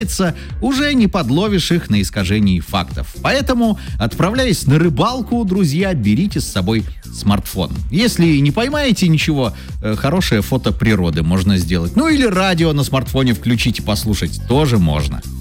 уже не подловишь их на искажении фактов. Поэтому, отправляясь на рыбалку, друзья, берите с собой смартфон. Если не поймаете ничего, хорошее фото природы можно сделать. Ну или радио на смартфоне включить и послушать тоже можно.